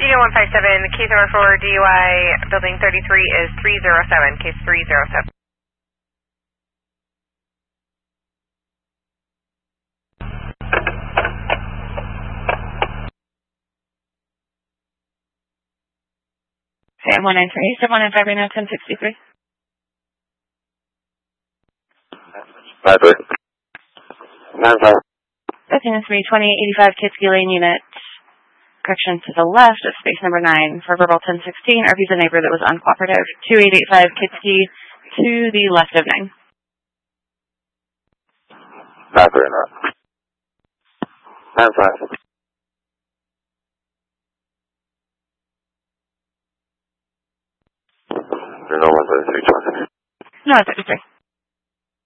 Michigan 157, case number 4, DUI, building 33 is 307, case 307. Sam 193, 715 right now, 1063. 53. 95. That's 32085 Kitski Lane unit. Correction to the left of space number 9 for verbal 1016. RV's a neighbor that was uncooperative. 2885 Kitski to the left of 9. 53 now. 95. You're no 133. No, 33.